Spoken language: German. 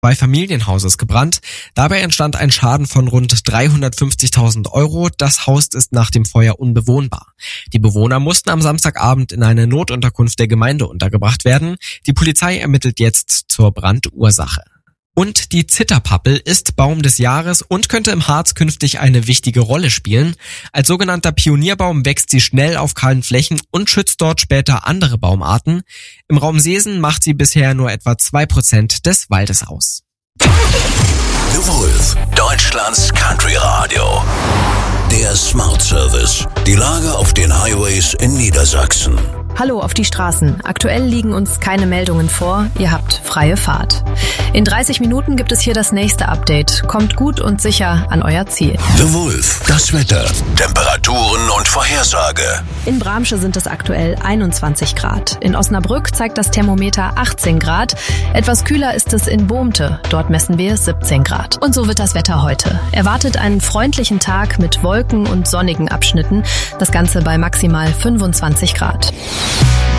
Familienhaus ist gebrannt. Dabei entstand ein Schaden von rund 350.000 €. Das Haus ist nach dem Feuer unbewohnbar. Die Bewohner mussten am Samstagabend in eine Notunterkunft der Gemeinde untergebracht werden. Die Polizei ermittelt jetzt zur Brandursache. Und die Zitterpappel ist Baum des Jahres und könnte im Harz künftig eine wichtige Rolle spielen. Als sogenannter Pionierbaum wächst sie schnell auf kahlen Flächen und schützt dort später andere Baumarten. Im Raum Seesen macht sie bisher nur etwa 2% des Waldes aus. The Wolf, Deutschlands Country Radio. Der Smart Service. Die Lage auf den Highways in Niedersachsen. Hallo auf die Straßen. Aktuell liegen uns keine Meldungen vor. Ihr habt freie Fahrt. In 30 Minuten gibt es hier das nächste Update. Kommt gut und sicher an euer Ziel. The Wolf, das Wetter, Temperaturen und Vorhersage. In Bramsche sind es aktuell 21 Grad. In Osnabrück zeigt das Thermometer 18 Grad. Etwas kühler ist es in Bohmte. Dort messen wir 17 Grad. Und so wird das Wetter heute. Erwartet einen freundlichen Tag mit Wolken und sonnigen Abschnitten. Das Ganze bei maximal 25 Grad.